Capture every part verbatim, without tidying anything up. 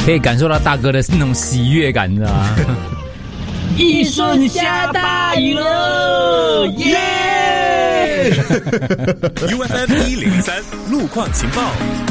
可以感受到大哥的那种喜悦感，你知道吗？ 一瞬下大雨了，耶 ！U F M 一零零三路况情报。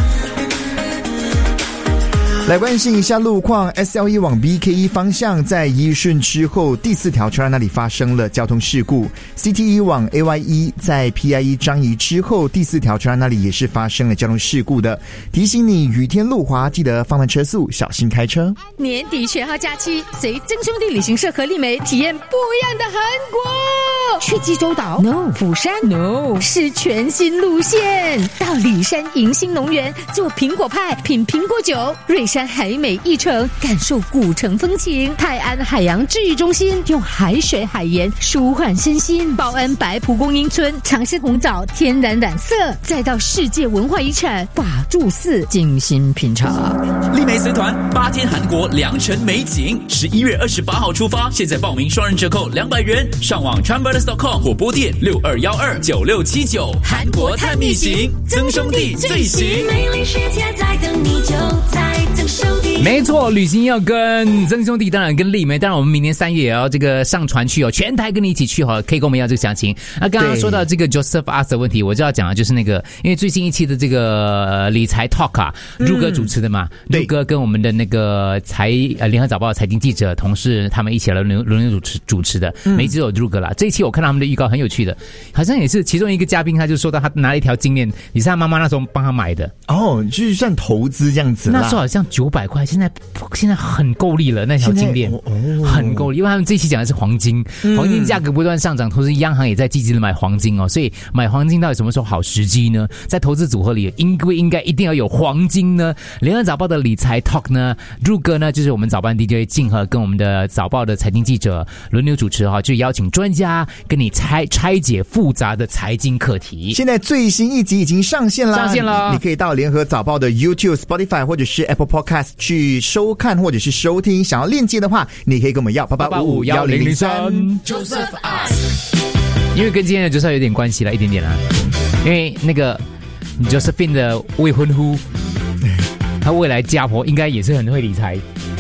来关心一下路况 ，S L 一往 B K 一方向在一顺之后第四条车站那里发生了交通事故 ；C T 一往 A Y 一在 P I 一张仪之后第四条车站那里也是发生了交通事故的。提醒你，雨天路滑，记得放慢车速，小心开车。 年底全号假期，随曾兄弟旅行社和丽梅体验不一样的韩国。去济州岛 ？No。釜山 ？No。是全新路线，到里山迎新农园做苹果派，品苹果酒。瑞山海美一城，感受古城风情。泰安海洋治愈中心，用海水海盐舒缓身心。报恩白蒲公英村，尝试红枣天然染色，再到世界文化遗产法住寺精心品尝。 丽梅随团八天韩国良辰美景，十一月二十八号出发，现在报名双人折扣两百元，上网 Travelers 点 com 或拨电六二幺二九六七九。韩国探秘行，曾兄弟最行， 美丽世界在等你，就在曾兄弟。 没错，旅行要跟曾兄弟，当然跟丽梅，当然我们明年三月也要这个上船去哦，全台跟你一起去哈，可以跟我们要这个详情。那刚刚说到这个 Joseph Ask 的问题，我就要讲的就是那个，因为最新一期的这个、呃、理财 Talk 啊，陆哥主持的嘛，陆哥跟我们的那个财呃联合早报的财经记者同事他们一起来轮轮流主持主持的，没只有陆哥啦。这一期我看到他们的预告很有趣的，好像也是其中一个嘉宾他就说到他拿了一条金链，也是他妈妈那时候帮他买的哦， 就是算投资这样子啦。 那时候好像九百块，现在现在很够力了，那条金链、哦、很够力，因为他们这一期讲的是黄金，黄金价格不断上涨，同时央行也在积极的买黄金哦，所以买黄金到底什么时候好时机呢？在投资组合里应不应该一定要有黄金呢？联合早报的理财 Talk 呢，入哥呢就是我们早班 D J 静和跟我们的早报的财经记者轮流主持哈，就邀请专家跟你拆拆解复杂的财经课题。 现在最新一集已经上线了， 上线了， 你可以到联合早报的 YouTube、Spotify 或者是 Apple Podcast 去收看或者是收听。想要链接的话，你可以跟我们要八八五幺零零三。 Joseph Ask， 因为跟今天的 Joseph 有点关系了，一点点啦。因为那个 Josephine 的未婚夫，他未来家婆应该也是很会理财。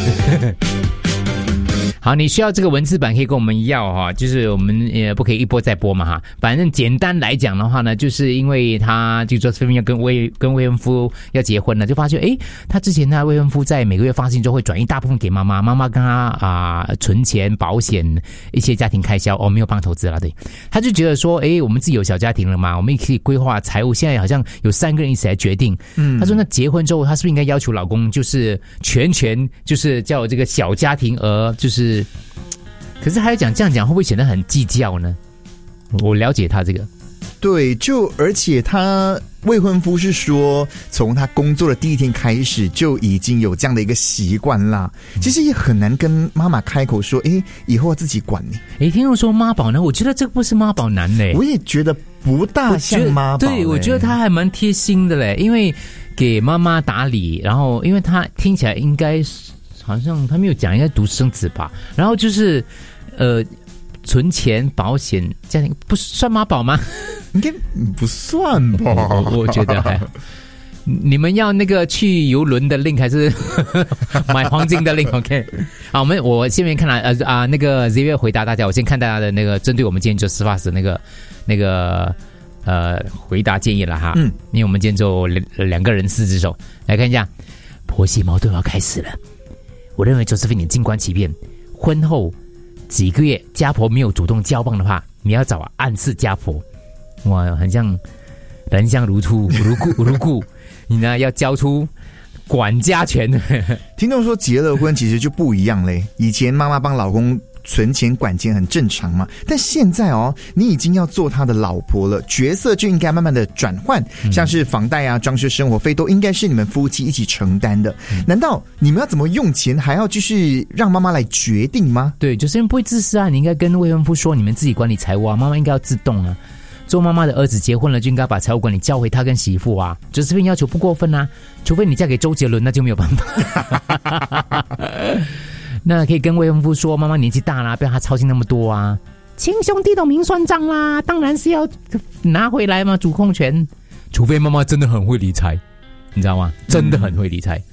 好，你需要这个文字版可以跟我们要哈，就是我们也不可以一播再播嘛哈。反正简单来讲的话呢，就是因为他就说要跟未跟未婚夫要结婚了，就发现诶，他之前他未婚夫在每个月发薪之后会转一大部分给妈妈，妈妈跟他啊、呃、存钱、保险一些家庭开销哦，没有帮他投资了，对。他就觉得说，诶，我们自己有小家庭了嘛，我们也可以规划财务，现在好像有三个人一起来决定。嗯，他说那结婚之后，他是不是应该要求老公就是全权就是叫这个小家庭额就是。可是还有讲这样讲会不会显得很计较呢？我了解他这个， 对，就而且他未婚夫是说，从他工作的第一天开始就已经有这样的一个习惯啦。其实也很难跟妈妈开口说，诶，以后自己管你。 诶，听众说妈宝男，我觉得这个不是妈宝男嘞， 我也觉得不大像妈宝。 对，我觉得他还蛮贴心的嘞，因为给妈妈打理，然后因为他听起来应该是。好像他没有讲，应该独生子吧。然后就是，呃，存钱、保险、家庭，不算妈宝吗？ 应该不算吧？ 我, 我觉得还好。你们要那个去游轮的 link 还是买黄金的 link？OK， 好，我们我下面看了呃啊那个 Xavier 回答大家，我先看大家的那个针对我们今天就 Joseph Ask 的那个那个呃回答建议了哈。嗯，因为我们今天就两个人四只手来看一下，婆媳矛盾要开始了。我认为Josephine你静观其变，婚后几个月家婆没有主动交棒的话，你要找暗示家婆。哇，很像人相如初如故如故，你呢要交出管家权。 听众说结了婚其实就不一样嘞，以前妈妈帮老公存钱管钱很正常嘛，但现在哦，你已经要做他的老婆了，角色就应该慢慢的转换，嗯、像是房贷啊、装饰生活费都应该是你们夫妻一起承担的。嗯、难道你们要怎么用钱还要继续让妈妈来决定吗？ 对，就是因为不会自私啊，你应该跟未婚夫说，你们自己管理财务啊，妈妈应该要自动啊。做妈妈的儿子结婚了就应该把财务管理交回他跟媳妇啊，这这边要求不过分啊，除非你嫁给周杰伦，那就没有办法。那可以跟未婚夫说，妈妈年纪大啦，不要他操心那么多啊。亲兄弟都明算账啦，当然是要拿回来嘛，主控权。除非妈妈真的很会理财，你知道吗？真的很会理财。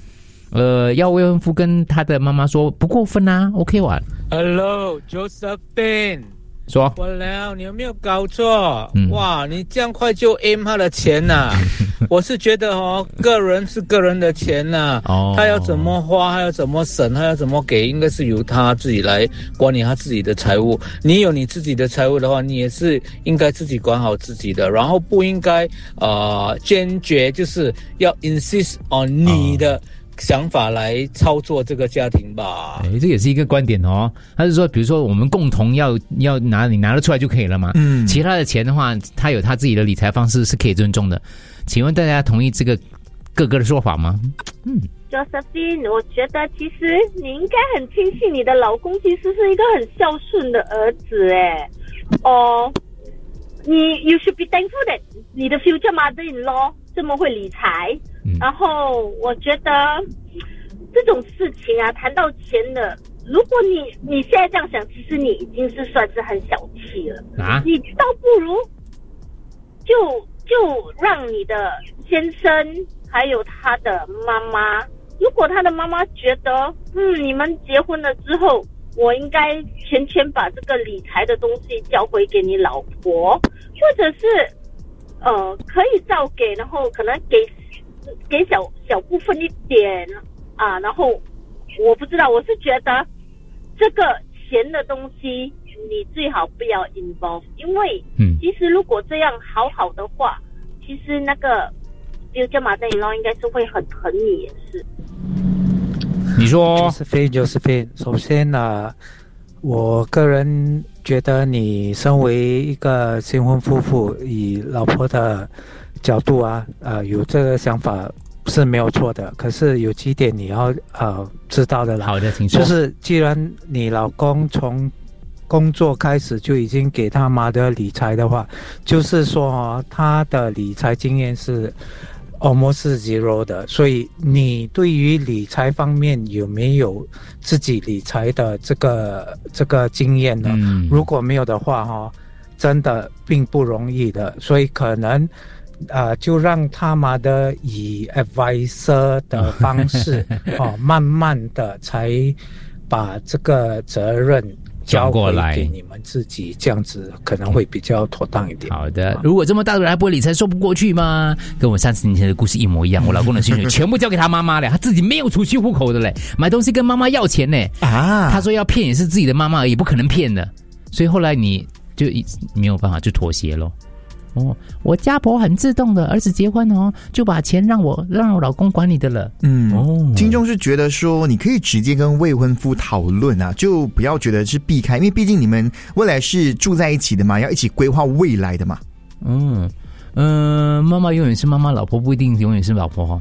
呃，要未婚夫跟他的妈妈说不过分啊 ，OK 哇。 Hello Josephine， 说， 我聊你有没有搞错？嗯、哇，你这样快就 aim 他的钱呐、啊？我是觉得哦，个人是个人的钱呐、啊，哦、他要怎么花，他要怎么省，他要怎么给，应该是由他自己来管理他自己的财务。你有你自己的财务的话，你也是应该自己管好自己的，然后不应该呃坚决就是要 insist on 你的。哦想法来操作这个家庭吧， 哎，这也是一个观点哦。他是说，比如说我们共同要要拿你拿得出来就可以了嘛。嗯，其他的钱的话，他有他自己的理财方式是可以尊重的。请问大家同意这个各个的说法吗？ 嗯 ，Josephine， 我觉得其实你应该很庆幸你的老公其实是一个很孝顺的儿子，哎，哦，你 you should be thankful that 你的 future mother-in-law 这么会理财。然后我觉得这种事情啊，谈到钱的，如果你你现在这样想，其实你已经是算是很小气了啊！你倒不如就就让你的先生还有他的妈妈，如果他的妈妈觉得，嗯，你们结婚了之后，我应该全权把这个理财的东西交回给你老婆，或者是呃可以照给，然后可能给。给小小部分一点啊，然后我不知道，我是觉得这个钱的东西你最好不要 involve， 因为其实如果这样好好的话，其实那个比如叫马登老应该是会很疼你也是。 你说 Josephine Josephine， 首先呢、啊，我个人觉得你身为一个新婚夫妇，以老婆的角度啊，呃，有这个想法是没有错的。可是有几点你要呃知道的啦。 好的，请说。 就是既然你老公从工作开始就已经给他妈的理财的话，就是说、哦、他的理财经验是 almost zero 的。所以你对于理财方面有没有自己理财的这个这个经验呢？嗯、如果没有的话、哦，真的并不容易的。所以可能。呃，就让他妈的以 advisor 的方式哦，慢慢的才把这个责任交回给你们自己，这样子可能会比较妥当一点。 好的，啊、如果这么大的人还不会理财，说不过去吗？跟我三十年前的故事一模一样，我老公的薪水全部交给他妈妈了，他自己没有储蓄户口的嘞，买东西跟妈妈要钱呢啊，他说要骗也是自己的妈妈而已，不可能骗的，所以后来你就没有办法就妥协咯。哦，我家婆很自动的，儿子结婚哦，就把钱让我让我老公管理的了。 嗯，哦，听众是觉得说，你可以直接跟未婚夫讨论啊，就不要觉得是避开，因为毕竟你们未来是住在一起的嘛，要一起规划未来的嘛。 嗯。嗯，妈妈永远是妈妈，老婆不一定永远是老婆哈、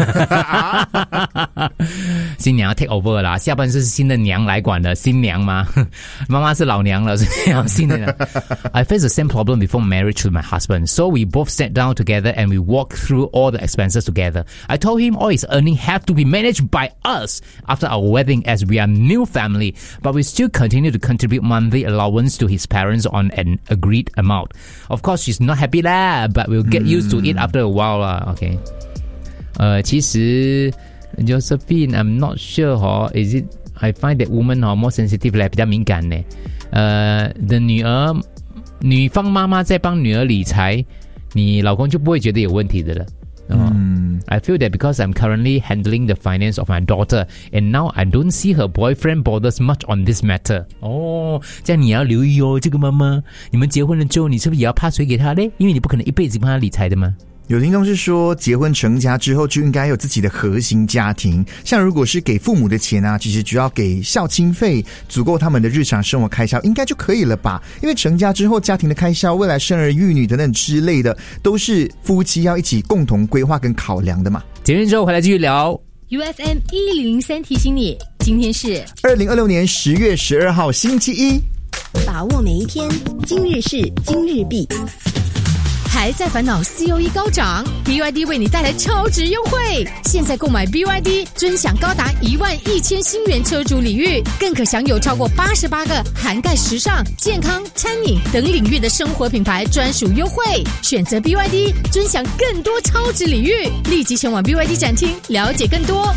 哦。新娘要 take over 啦，下半世是新的娘来管的，新娘嘛，妈妈是老娘了，所以要新的娘。I faced the same problem before marriage to my husband, so we both sat down together and we walked through all the expenses together. I told him all his earnings have to be managed by us after our wedding, as we are new family, but we still continue to contribute monthly allowance to his parents on an agreed amount. Of course, she's not happy lah.But we'll get used to it after a while 啦 OK 呃其实 Josephine I'm not sure 哦 Is it I find that woman 哦 more sensitive 来比較敏感呢呃的女兒女方媽媽在幫女兒理財你老公就不會覺得有問題的了嗯 I feel that because I'm currently handling the finance of my daughter and now I don't see her boyfriend bothers much on this matter 哦這樣你要留意哦這個媽媽你們結婚了之後你是不是也要趴水給她呢因為你不可能一輩子幫她理財的嘛有聽眾是說結婚成家之後就應該有自己的核心家庭像如果是給父母的錢啊其實只要給孝親費足夠他們的日常生活開銷應該就可以了吧因為成家之後家庭的開銷未來生兒育女等等之類的都是夫妻要一起共同規劃跟考量的嘛結束之後回來繼續聊 U F M 一零零三提醒你今天是二零二六年十月十二號星期一把握每一天今日事今日畢还在烦恼 C O E 高涨 B Y D 为你带来超值优惠现在购买 B Y D 尊享高达一万一千新元车主礼遇更可享有超过八十八个涵盖时尚健康餐饮等领域的生活品牌专属优惠选择 B Y D 尊享更多超值礼遇立即前往 B Y D 展厅了解更多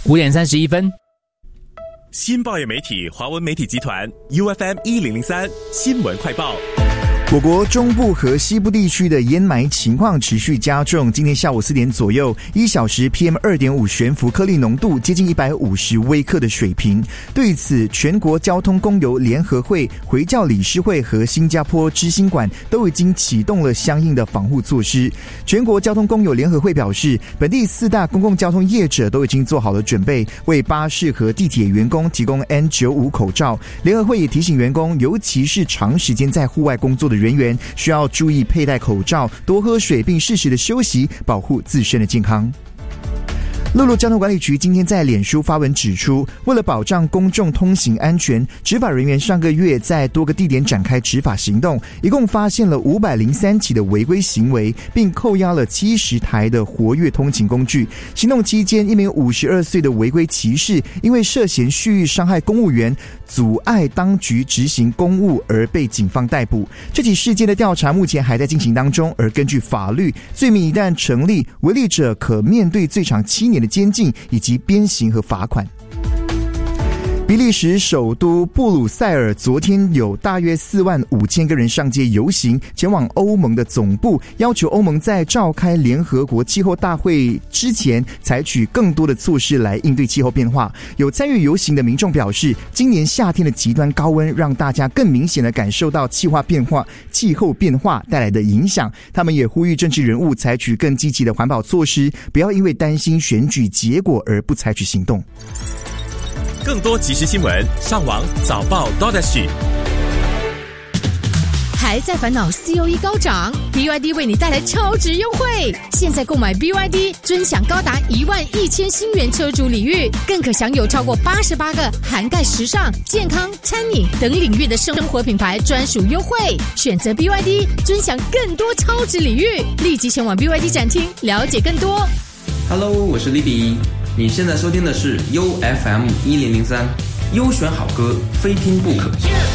五点三十一分。 新报业媒体华文媒体集团 U F M 一零零三新闻快报。 我国中部和西部地区的烟霾情况持续加重。今天下午四点左右，一小时 P M 二点五 悬浮颗粒浓度接近一百五十微克的水平。对此，全国交通公邮联合会、回教理事会和新加坡知心馆都已经启动了相应的防护措施。全国交通公邮联合会表示，本地四大公共交通业者都已经做好了准备，为巴士和地铁员工提供 N 九十五 口罩。联合会也提醒员工，尤其是长时间在户外工作的人员需要注意佩戴口罩，多喝水，并适时的休息，保护自身的健康。陆路交通管理局今天在脸书发文指出，为了保障公众通行安全，执法人员上个月在多个地点展开执法行动，一共发现了五百零三起的违规行为，并扣押了七十台的活跃通勤工具。行动期间，一名五十二岁的违规骑士因为涉嫌蓄意伤害公务员、阻碍当局执行公务而被警方逮捕。这起事件的调查目前还在进行当中，而根据法律，罪名一旦成立，违例者可面对最长七年的监禁以及鞭刑和罚款。比利时首都布鲁塞尔昨天有大约四万五千个人上街游行，前往欧盟的总部，要求欧盟在召开联合国气候大会之前采取更多的措施来应对气候变化。有参与游行的民众表示，今年夏天的极端高温让大家更明显地感受到气化变化、气候变化带来的影响。他们也呼吁政治人物采取更积极的环保措施，不要因为担心选举结果而不采取行动。 更多即时新闻，上网早报 .dot.sg。 还在烦恼 C O E 高涨 ，B Y D 为你带来超值优惠。现在购买 B Y D， 尊享高达一万一千新元车主礼遇，更可享有超过八十八个涵盖时尚、健康、餐饮等领域的生活品牌专属优惠。选择 B Y D， 尊享更多超值礼遇。立即前往 B Y D 展厅了解更多。 Hello， 我是 Libby。你现在收听的是 U F M 一零零三，优选好歌，非听不可。